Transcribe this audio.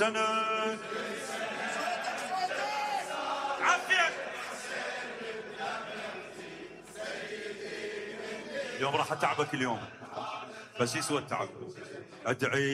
سنة عافية. اليوم راح اتعبك اليوم، بس يسوى التعب. ادعي